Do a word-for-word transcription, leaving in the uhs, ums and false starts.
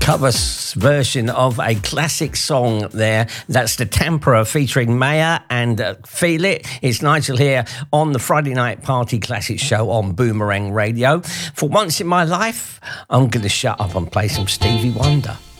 cover version of a classic song there. That's the Tempera featuring Maya and uh, Feel It. It's Nigel here on the Friday Night Party Classic Show on Boomerang Radio. For once in my life, I'm going to shut up and play some Stevie Wonder.